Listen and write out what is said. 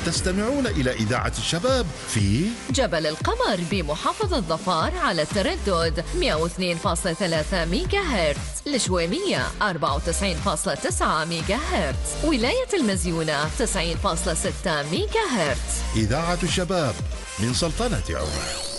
تستمعون إلى إذاعة الشباب في جبل القمر بمحافظة ظفار على التردد 102.3 ميجا هرتز، الشويمية 94.9 ميجا هرتز، ولاية المزيونة 90.6 ميجا هرتز. إذاعة الشباب من سلطنة عمان.